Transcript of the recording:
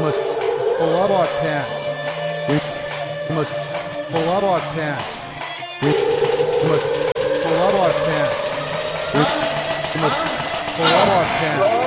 must pull up our pants. We must pull up our pants. We must pull up our pants. We must pull up our pants.